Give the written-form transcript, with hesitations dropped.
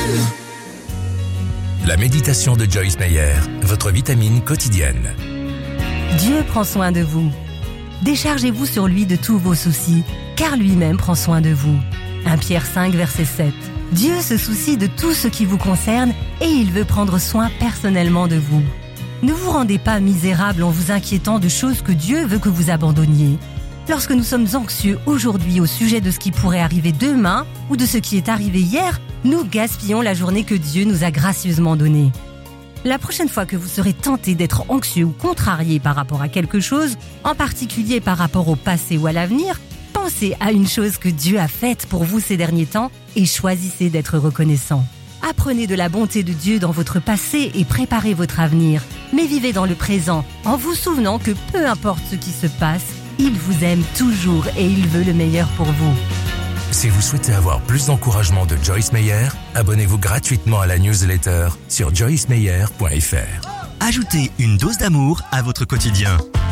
La méditation de Joyce Meyer, votre vitamine quotidienne. Dieu prend soin de vous. Déchargez-vous sur lui de tous vos soucis, car lui-même prend soin de vous. 1 Pierre 5, verset 7. Dieu se soucie de tout ce qui vous concerne et il veut prendre soin personnellement de vous. Ne vous rendez pas misérable en vous inquiétant de choses que Dieu veut que vous abandonniez. Lorsque nous sommes anxieux aujourd'hui au sujet de ce qui pourrait arriver demain ou de ce qui est arrivé hier, nous gaspillons la journée que Dieu nous a gracieusement donnée. La prochaine fois que vous serez tenté d'être anxieux ou contrarié par rapport à quelque chose, en particulier par rapport au passé ou à l'avenir, pensez à une chose que Dieu a faite pour vous ces derniers temps et choisissez d'être reconnaissant. Apprenez de la bonté de Dieu dans votre passé et préparez votre avenir, mais vivez dans le présent en vous souvenant que peu importe ce qui se passe, il vous aime toujours et il veut le meilleur pour vous. Si vous souhaitez avoir plus d'encouragement de Joyce Meyer, abonnez-vous gratuitement à la newsletter sur joycemeyer.fr. Ajoutez une dose d'amour à votre quotidien.